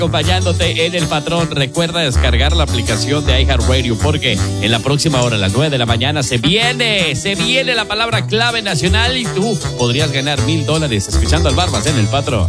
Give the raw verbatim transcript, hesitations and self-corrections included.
acompañándote en El Patrón. Recuerda descargar la aplicación de iHeartRadio porque en la próxima hora, a las nueve de la mañana, se viene, se viene la palabra clave nacional y tú podrías ganar mil dólares escuchando al Barbas en El Patrón.